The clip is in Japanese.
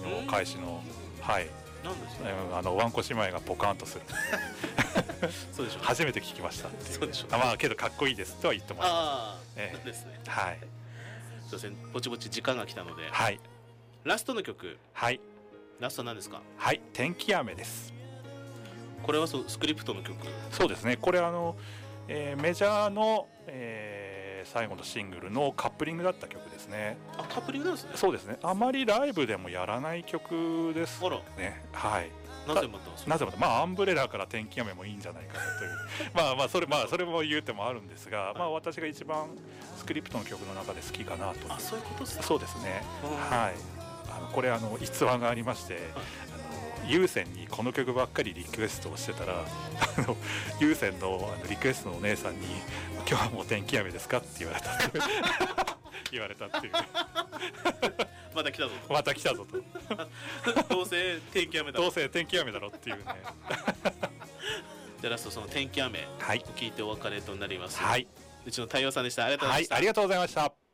開始の、はい、 なんですね。 ワンコ姉妹がポカーンとするそうでしょう、 初めて聞きましたっていう、 そうでしょう、 まあけどかっこいいですとは言ってもらいます。 ああ、ですね。 はい、 そうですね、ぼちぼち時間が来たので、 はい、 ラストの曲、 はい、 ラストなんですか？ はい、天気雨です。 これはスクリプトの曲。 そうですね、これメジャーの、最後のシングルのカップリングだった曲ですね。 あ、カップリングなんですね。 そうですね、あまりライブでもやらない曲ですあら、 ね。はい。 なぜまたなぜまた、まあアンブレラから天気雨もいいんじゃないかなというまあそれも言うてもあるんですが、まあ私が一番スクリプトの曲の中で好きかなという。 あ、そういうことですか。 そうですね。はい。これ逸話がありまして、有線にこの曲ばっかりリクエストをしてたら有線のリクエストのお姉さんに「今日はもう天気雨ですか?」って言われたって言われたっていうまた来たぞと。 また来たぞとどうせ天気雨だろ。 どうせ天気雨だろっていうねじゃあラストその天気雨をはい、 聞いてお別れとなります。 はい、 うちの太陽さんでした。ありがとうございました。 はい、ありがとうございました。